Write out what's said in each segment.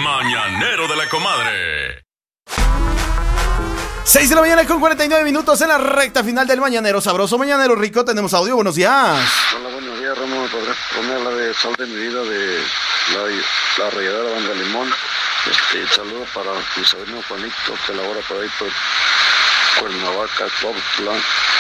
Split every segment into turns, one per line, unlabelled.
mañanero de la comadre.
6 de la mañana con 49 minutos en la recta final del mañanero sabroso, mañanero rico. Tenemos audio, buenos días.
Hola, buenos días, Ramón. ¿Podrás poner la de Sal de mi vida de la arrolladora Banda Limón? Saludo para mi sobrino Juanito, que labora por ahí por Cuernavaca, Cuautla.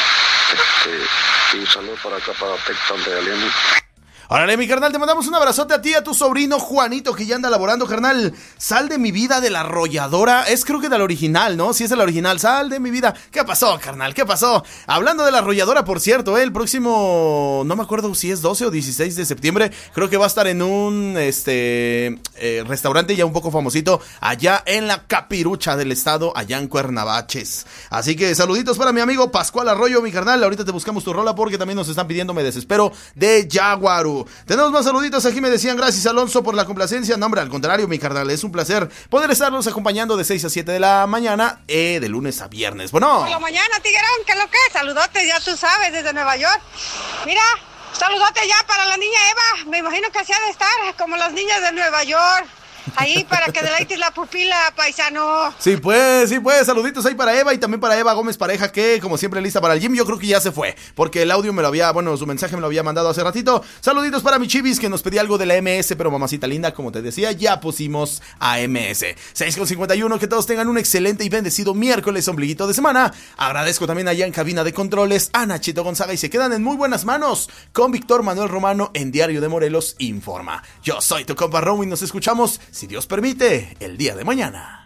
Y saludo para acá, para Tecpan de Alieno.
Órale, mi carnal, te mandamos un abrazote a ti y a tu sobrino Juanito, que ya anda laborando, carnal. Sal de mi vida de la arrolladora. Es creo que del original, ¿no? Sí es el original. Sal de mi vida. ¿Qué pasó, carnal? ¿Qué pasó? Hablando de la arrolladora, por cierto, el próximo, no me acuerdo si es 12 o 16 de septiembre, creo que va a estar en un restaurante ya un poco famosito allá en la Capirucha del estado, allá en Cuernavaches. Así que saluditos para mi amigo Pascual Arroyo, mi carnal. Ahorita te buscamos tu rola porque también nos están pidiendo Me Desespero de Jaguaru. Tenemos más saluditos. Aquí me decían gracias, Alonso, por la complacencia. No, hombre, al contrario, mi carnal, es un placer poder estarlos acompañando de 6 a 7 de la mañana, de lunes a viernes. Bueno.
Por la mañana, Tiguerón, ¿qué es lo que es? Saludotes, ya tú sabes, desde Nueva York. Mira, saludotes ya para la niña Eva. Me imagino que así ha de estar, como las niñas de Nueva York. Ahí para que deleites la pupila, paisano.
Sí, pues, saluditos ahí para Eva y también para Eva Gómez Pareja, que como siempre lista para el gym. Yo creo que ya se fue, porque el audio su mensaje me lo había mandado hace ratito. Saluditos para mi Chivis, que nos pedía algo de la MS, pero mamacita linda, como te decía, ya pusimos a MS. 6:51, que todos tengan un excelente y bendecido miércoles, ombliguito de semana. Agradezco también allá en cabina de controles a Nachito Gonzaga y se quedan en muy buenas manos con Víctor Manuel Romano en Diario de Morelos Informa. Yo soy tu compa Romo y nos escuchamos, si Dios permite, el día de mañana.